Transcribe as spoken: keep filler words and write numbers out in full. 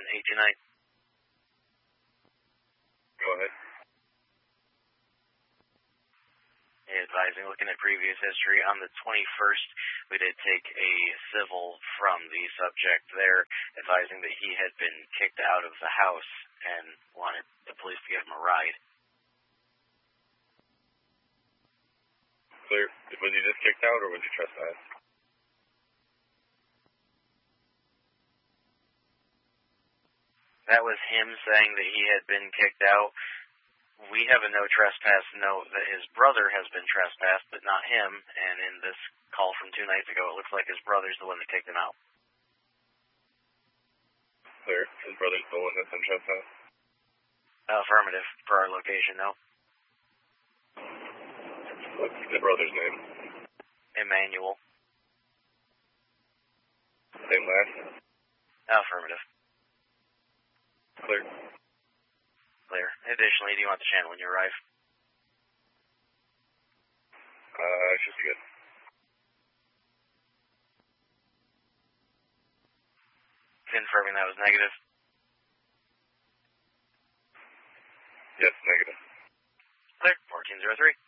eight two nine. Go ahead. Advising, looking at previous history, on the twenty-first, we did take a civil from the subject there, advising that he had been kicked out of the house and wanted the police to give him a ride. Clear. Was he just kicked out, or was he trespassed? That was him saying that he had been kicked out. We have a no trespass note that his brother has been trespassed, but not him, and in this call from two nights ago, it looks like his brother's the one that kicked him out. Clear. His brother's the one that's been trespassed? Uh, affirmative, per our location, no. What's the brother's name? Emmanuel. Same last? Affirmative. Clear. Clear. Additionally, do you want the channel when you arrive? Uh, should be good. Confirming that was negative. Yes, negative. Clear. fourteen zero three.